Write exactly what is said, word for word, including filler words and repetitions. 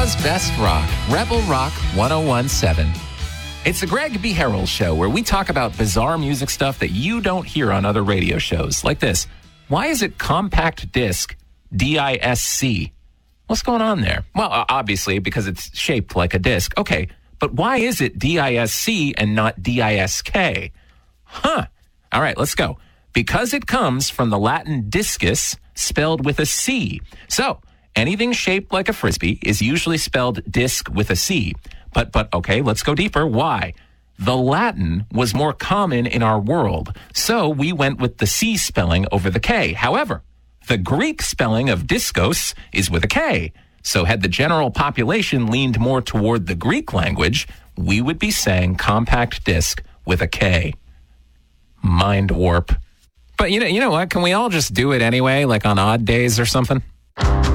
Utah's best rock, Rebel Rock one oh one point seven. It's the Greg B. Harrell Show, where we talk about bizarre music stuff that you don't hear on other radio shows. Like this. Why is it compact disc D I S C? What's going on there? Well, obviously, because it's shaped like a disc. Okay, but why is it D I S C and not D I S K? Huh. All right, let's go. Because it comes from the Latin discus, spelled with a C. So, anything shaped like a frisbee is usually spelled disc with a C. But, but, okay, let's go deeper. Why? The Latin was more common in our world, so we went with the C spelling over the K. However, the Greek spelling of discos is with a K. So had the general population leaned more toward the Greek language, we would be saying compact disc with a K. Mind warp. But you know, you know what? Can we all just do it anyway, like on odd days or something?